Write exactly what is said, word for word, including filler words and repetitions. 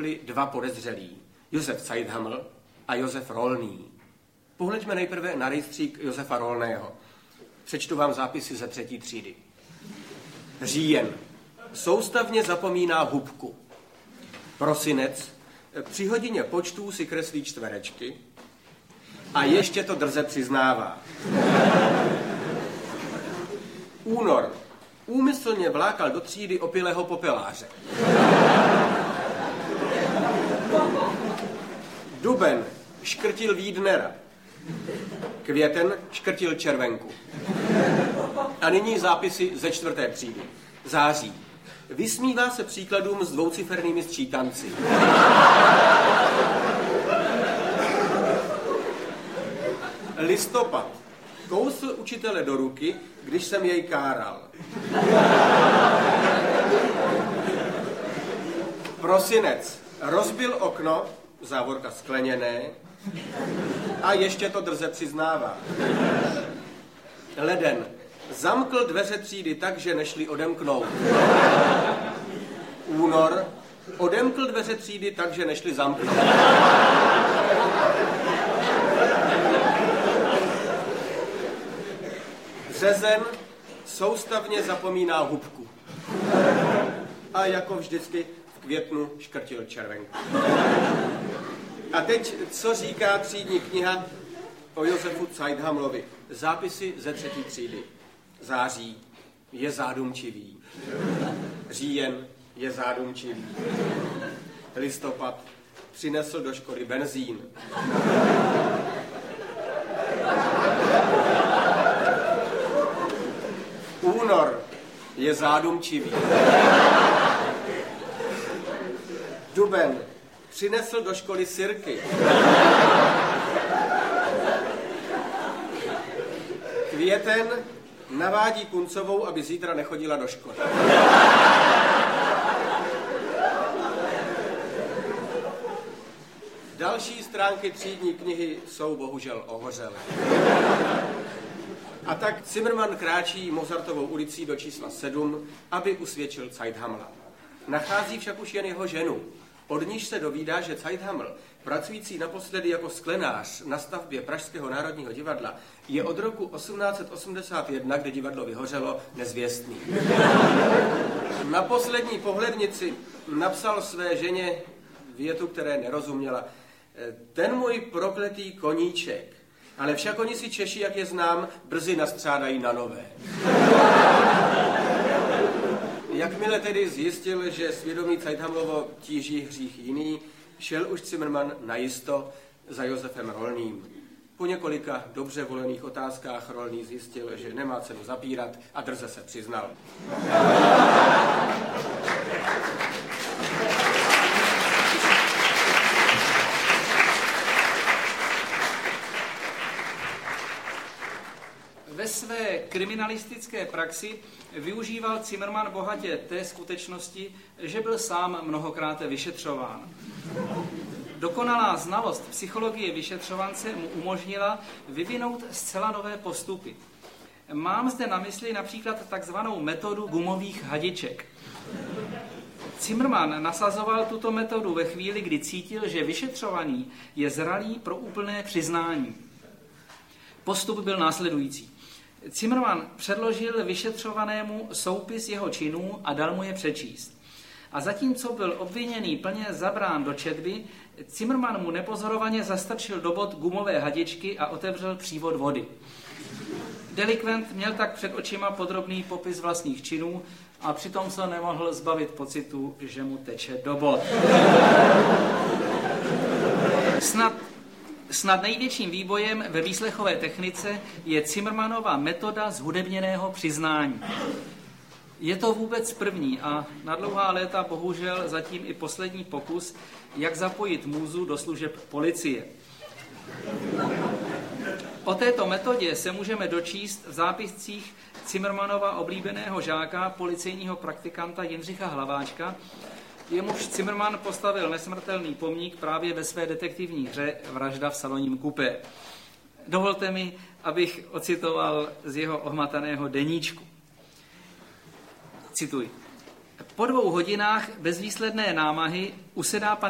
vstoupili dva podezřelí, Josef Zeithaml a Josef Rolný. Pohleďme nejprve na rejstřík Josefa Rolného. Přečtu vám zápisy ze třetí třídy. Říjen. Soustavně zapomíná hubku. Prosinec. Při hodině počtů si kreslí čtverečky a ještě to drze přiznává. Únor. Úmyslně vlákal do třídy opilého popeláře. Duben. Škrtil Wiednera. Květen škrtil červenku. A nyní zápisy ze čtvrté třídy. Září. Vysmívá se příkladům s dvoucifernými sčítanci. Listopad. Kousl učitele do ruky, když jsem jej káral. Prosinec. Rozbil okno, závorka skleněné, a ještě to drze přiznává. Leden. Zamkl dveře třídy tak, že nešli odemknout. Únor. Odemkl dveře třídy tak, že nešli zamknout. Březen. Soustavně zapomíná hubku. A jako vždycky v květnu škrtil červenku. A teď, co říká třídní kniha o Josefu Zeithamlovi? Zápisy ze třetí třídy. Září. Je zádumčivý. Říjen. Je zádumčivý. Listopad. Přinesl do školy benzín. Únor. Je zádumčivý. Duben. Přinesl do školy sirky. Květen. Navádí Kuncovou, aby zítra nechodila do školy. Další stránky třídní knihy jsou bohužel ohořelé. A tak Zimmermann kráčí Mozartovou ulicí do čísla sedm, aby usvědčil Zeithamla. Nachází však už jen jeho ženu, od níž se dovídá, že Zeithaml, pracující naposledy jako sklenář na stavbě Pražského národního divadla, je od roku osmnáct set osmdesát jedna, kdy divadlo vyhořelo, nezvěstný. Na poslední pohlednici napsal své ženě větu, které nerozuměla. Ten můj prokletý koníček, ale však oni si Češi, jak je znám, brzy nastřádají na nové. Jakmile tedy zjistil, že svědomí Zeithamlovo tíží hřích jiný, šel už Zimmermann najisto za Josefem Rolným. Po několika dobře volených otázkách Rolný zjistil, že nemá cenu zapírat, a drze se přiznal. Ve své kriminalistické praxi využíval Zimmermann bohatě té skutečnosti, že byl sám mnohokrát vyšetřován. Dokonalá znalost psychologie vyšetřovance mu umožnila vyvinout zcela nové postupy. Mám zde na mysli například takzvanou metodu gumových hadiček. Zimmermann nasazoval tuto metodu ve chvíli, kdy cítil, že vyšetřovaný je zralý pro úplné přiznání. Postup byl následující. Zimmermann předložil vyšetřovanému soupis jeho činů a dal mu je přečíst. A zatímco byl obviněný plně zabrán do četby, Zimmermann mu nepozorovaně zastrčil do bod gumové hadičky a otevřel přívod vody. Delikvent měl tak před očima podrobný popis vlastních činů a přitom se nemohl zbavit pocitu, že mu teče do bod. Snad Snad největším výbojem ve výslechové technice je Zimmermannova metoda zhudebněného přiznání. Je to vůbec první a na dlouhá léta bohužel zatím i poslední pokus, jak zapojit můzu do služeb policie. O této metodě se můžeme dočíst v zápiscích Zimmermannova oblíbeného žáka, policejního praktikanta Jindřicha Hlaváčka, jemuž Zimmermann postavil nesmrtelný pomník právě ve své detektivní hře Vražda v salonním kupé. Dovolte mi, abych ocitoval z jeho ohmataného deníčku. Cituji. Po dvou hodinách bezvýsledné námahy usedá pan